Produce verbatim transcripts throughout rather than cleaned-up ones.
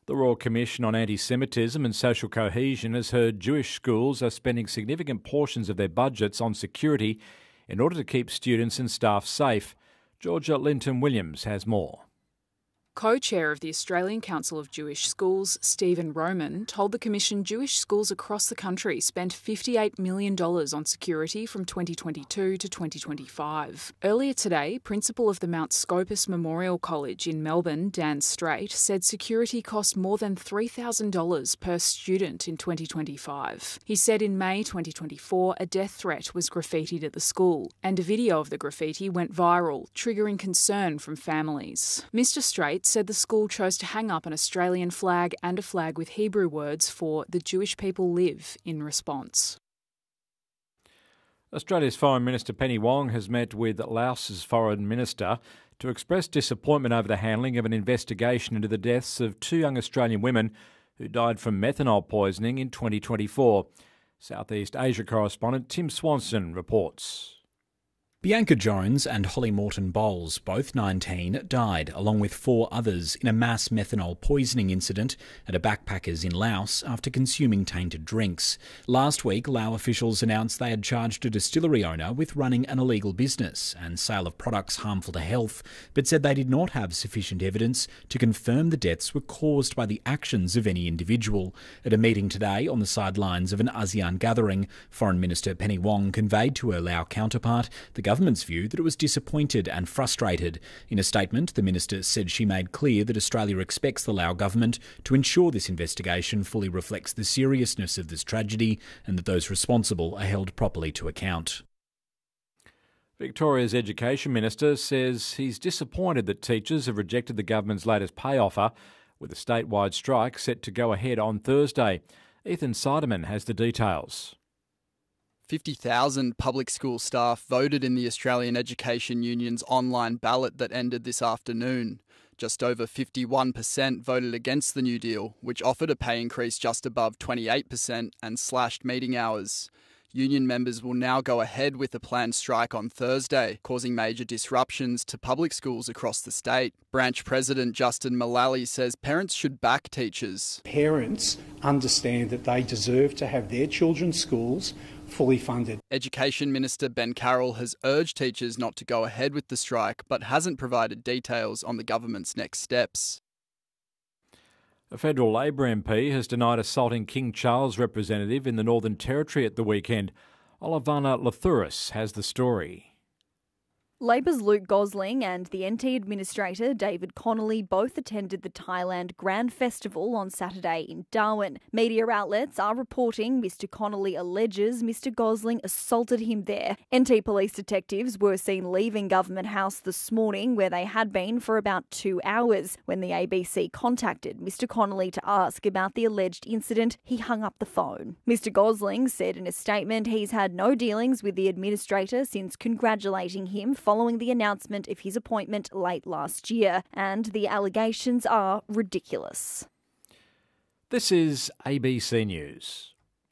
The Royal Commission on Anti-Semitism and Social Cohesion has heard Jewish schools are spending significant portions of their budgets on security in order to keep students and staff safe. Georgia Linton-Williams has more. Co-chair of the Australian Council of Jewish Schools, Stephen Roman, told the Commission Jewish schools across the country spent fifty-eight million dollars on security from twenty twenty-two to twenty twenty-five. Earlier today, Principal of the Mount Scopus Memorial College in Melbourne, Dan Straight, said security cost more than three thousand dollars per student in twenty twenty-five. He said in May twenty twenty-four a death threat was graffitied at the school, and a video of the graffiti went viral, triggering concern from families. Mister Straight said the school chose to hang up an Australian flag and a flag with Hebrew words for "the Jewish people live" in response. Australia's Foreign Minister Penny Wong has met with Laos's Foreign Minister to express disappointment over the handling of an investigation into the deaths of two young Australian women who died from methanol poisoning in twenty twenty-four. Southeast Asia correspondent Tim Swanson reports. Bianca Jones and Holly Morton Bowles, both nineteen, died, along with four others, in a mass methanol poisoning incident at a backpackers in Laos after consuming tainted drinks. Last week, Laos officials announced they had charged a distillery owner with running an illegal business and sale of products harmful to health, but said they did not have sufficient evidence to confirm the deaths were caused by the actions of any individual. At a meeting today on the sidelines of an ASEAN gathering, Foreign Minister Penny Wong conveyed to her Laos counterpart the government's view that it was disappointed and frustrated. In a statement, the minister said she made clear that Australia expects the Lao government to ensure this investigation fully reflects the seriousness of this tragedy and that those responsible are held properly to account. Victoria's Education Minister says he's disappointed that teachers have rejected the government's latest pay offer, with a statewide strike set to go ahead on Thursday. Ethan Siderman has the details. fifty thousand public school staff voted in the Australian Education Union's online ballot that ended this afternoon. Just over fifty-one percent voted against the new deal, which offered a pay increase just above twenty-eight percent and slashed meeting hours. Union members will now go ahead with a planned strike on Thursday, causing major disruptions to public schools across the state. Branch President Justin Mullally says parents should back teachers. Parents understand that they deserve to have their children's schools fully funded. Education Minister Ben Carroll has urged teachers not to go ahead with the strike, but hasn't provided details on the government's next steps. A federal Labor M P has denied assaulting King Charles representative in the Northern Territory at the weekend. Olivana Lathouris has the story. Labor's Luke Gosling and the N T Administrator David Connolly both attended the Thailand Grand Festival on Saturday in Darwin. Media outlets are reporting Mister Connolly alleges Mister Gosling assaulted him there. N T police detectives were seen leaving Government House this morning, where they had been for about two hours. When the A B C contacted Mister Connolly to ask about the alleged incident, he hung up the phone. Mister Gosling said in a statement he's had no dealings with the Administrator since congratulating him following the announcement of his appointment late last year, and the allegations are ridiculous. This is A B C News.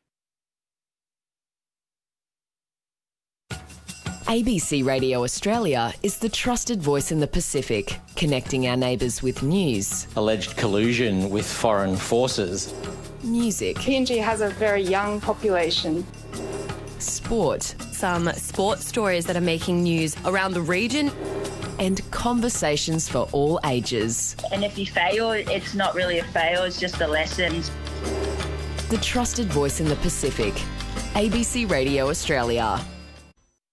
A B C Radio Australia is the trusted voice in the Pacific, connecting our neighbours with news, alleged collusion with foreign forces, music, P N G has a very young population, sport, some sports stories that are making news around the region, and conversations for all ages. And if you fail, it's not really a fail, it's just a lesson. The trusted voice in the Pacific. A B C Radio Australia.